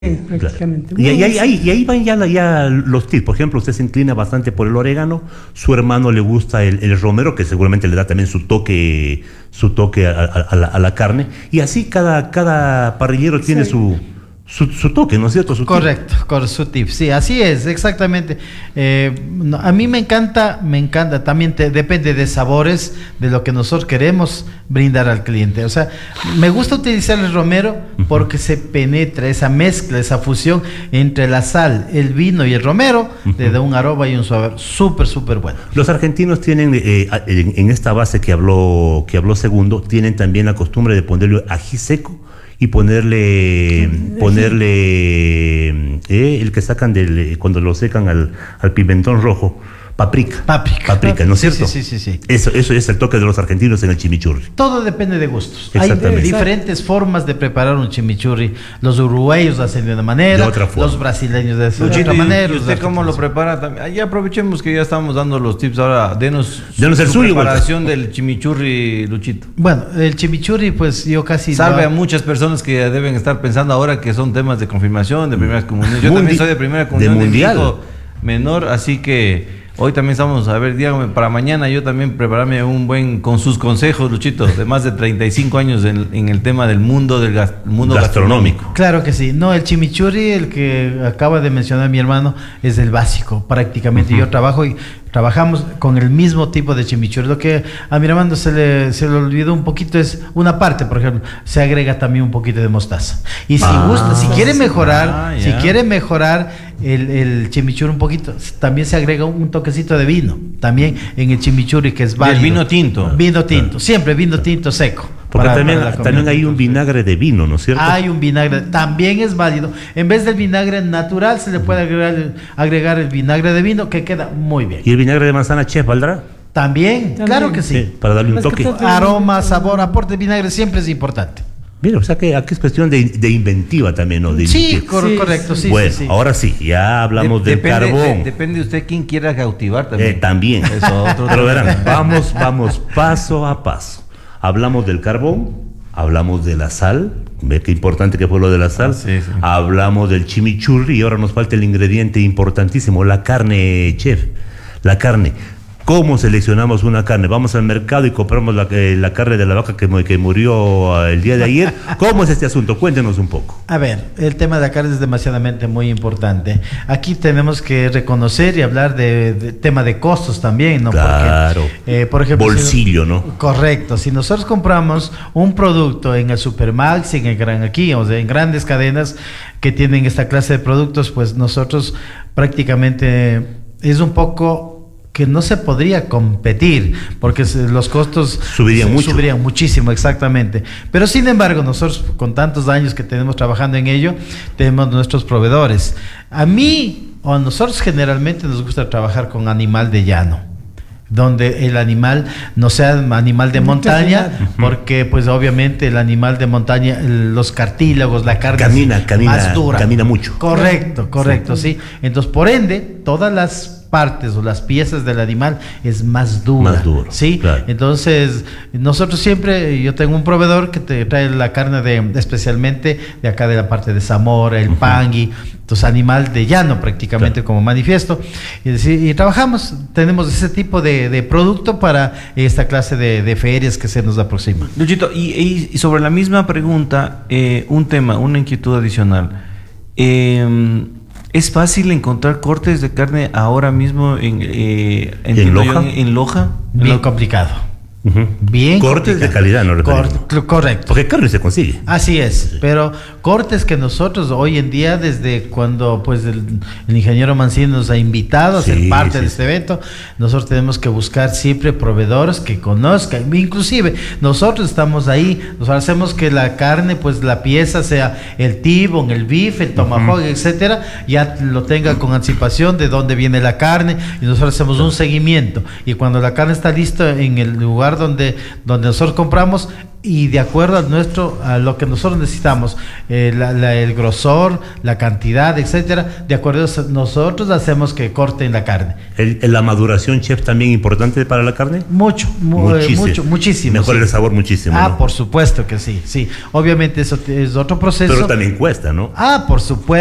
prácticamente. Claro. Y ahí van ya los tips. Por ejemplo, usted se inclina bastante por el orégano, su hermano le gusta el romero, que seguramente le da también su toque a la carne, y así cada parrillero tiene su toque, ¿no es cierto? Correcto, con su tip, sí, así es, exactamente. A mí me encanta, también depende de sabores, de lo que nosotros queremos brindar al cliente. O sea, me gusta utilizar el romero porque se penetra esa mezcla, esa fusión entre la sal, el vino y el romero, le da un aroma y un sabor súper bueno. Los argentinos tienen, en esta base que habló Segundo, tienen también la costumbre de ponerle ají seco y ponerle el que sacan cuando lo secan al pimentón rojo, paprika, ¿no es cierto? Sí. Eso es el toque de los argentinos en el chimichurri. Todo depende de gustos. Hay diferentes formas de preparar un chimichurri. Los uruguayos lo hacen de una manera, los brasileños de otra manera. ¿Y usted cómo lo prepara? Ya aprovechemos que ya estamos dando los tips. Ahora, denos el suyo. Preparación del chimichurri, Luchito. Bueno, el chimichurri, pues yo casi... Salve a muchas personas que deben estar pensando ahora que son temas de confirmación, de primeras comuniones. Yo también soy de primera comunión de mi hijo menor, así que... Hoy también estamos, a ver, dígame, para mañana yo también prepararme con sus consejos, Luchito, de más de 35 años en el tema del mundo gastronómico. Claro que sí. No, el chimichurri, el que acaba de mencionar mi hermano, es el básico, prácticamente. Yo trabajamos con el mismo tipo de chimichurri. Lo que a mi hermano se le olvidó un poquito es una parte, por ejemplo, se agrega también un poquito de mostaza. Y si gusta, si quiere mejorar el chimichurri un poquito, también se agrega un toquecito de vino, también en el chimichurri, que es válido. El vino tinto. Vino tinto, siempre vino tinto seco. Porque también hay un vinagre de vino, ¿no es cierto? Hay un vinagre, también es válido. En vez del vinagre natural, se le puede agregar el vinagre de vino, que queda muy bien. ¿Y el vinagre de manzana, chef, valdrá? También, claro que sí. Para darle un toque. Aroma, sabor, aporte de vinagre siempre es importante. Mira, o sea que aquí es cuestión de inventiva también, ¿no? Correcto, sí. Bueno, ahora sí, ya hablamos del carbón. Depende de usted quién quiera cautivar también. También. Pero verán, vamos paso a paso. Hablamos del carbón, hablamos de la sal. Ve qué importante que fue lo de la sal. Sí. Hablamos del chimichurri y ahora nos falta el ingrediente importantísimo, la carne, chef. La carne. ¿Cómo seleccionamos una carne? Vamos al mercado y compramos la carne de la vaca que murió el día de ayer. ¿Cómo es este asunto? Cuéntenos un poco. A ver, el tema de la carne es demasiadamente muy importante. Aquí tenemos que reconocer y hablar de tema de costos también, ¿no? Claro. Porque, por ejemplo, bolsillo, ¿no? Correcto. Si nosotros compramos un producto en el Supermax, en el Gran Aquí, o sea, en grandes cadenas que tienen esta clase de productos, pues nosotros prácticamente es un poco que no se podría competir porque los costos subirían muchísimo, exactamente. Pero sin embargo, nosotros con tantos años que tenemos trabajando en ello, tenemos nuestros proveedores. A nosotros generalmente nos gusta trabajar con animal de llano, donde el animal no sea animal de montaña, porque pues obviamente el animal de montaña, los cartílagos, la carne más dura. Camina mucho. Correcto, sí. Entonces, por ende, todas las partes o las piezas del animal es más dura. Más duro. Sí, claro. Entonces nosotros siempre, yo tengo un proveedor que te trae la carne especialmente de acá de la parte de Zamora, el Pangui, entonces animal de llano prácticamente, como manifiesto, y trabajamos, tenemos ese tipo de producto para esta clase de ferias que se nos aproxima. Luchito, y sobre la misma pregunta, una inquietud adicional. ¿Es fácil encontrar cortes de carne ahora mismo en Loja? Bien complicado. Bien cortes de calidad, no correcto, porque carne se consigue, así es, pero cortes que nosotros hoy en día, desde cuando pues el ingeniero Mancini nos ha invitado a ser parte de este evento, nosotros tenemos que buscar siempre proveedores que conozcan. Inclusive nosotros estamos ahí, nosotros hacemos que la carne, pues la pieza sea el T-bone, el beef, el tomahawk, etcétera, ya lo tenga con anticipación de dónde viene la carne, y nosotros hacemos un seguimiento, y cuando la carne está lista en el lugar lugar donde nosotros compramos, y de acuerdo a lo que nosotros necesitamos, el grosor, la cantidad, etcétera, de acuerdo a nosotros hacemos que corten la carne. ¿La maduración, chef, también importante para la carne? Muchísimo. Mejora el sabor muchísimo, ¿no? Por supuesto que sí. Obviamente eso es otro proceso. Pero también cuesta, ¿no? Por supuesto.